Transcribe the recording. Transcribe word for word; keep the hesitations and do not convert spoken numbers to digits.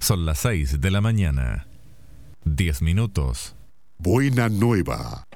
Son las seis de la mañana. Diez minutos. Buena nueva.